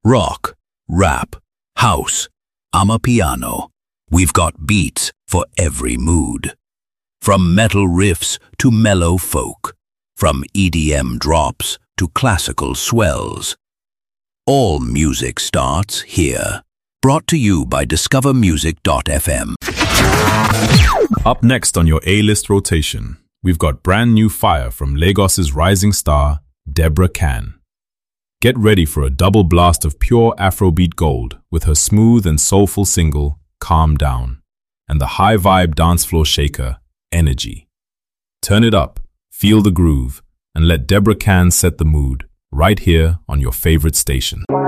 rock, rap, house, amapiano. We've got beats for every mood. From metal riffs to mellow folk, from EDM drops to classical swells. All music starts here. Brought to you by discovermusic.fm. Up next on your A-list rotation, we've got brand new fire from Lagos's rising star, Deborah Can. Get ready for a double blast of pure Afrobeat gold with her smooth and soulful single, Calm Down, and the high-vibe dance floor shaker, Energy. Turn it up, feel the groove, and let Deborah Can set the mood right here on your favorite station.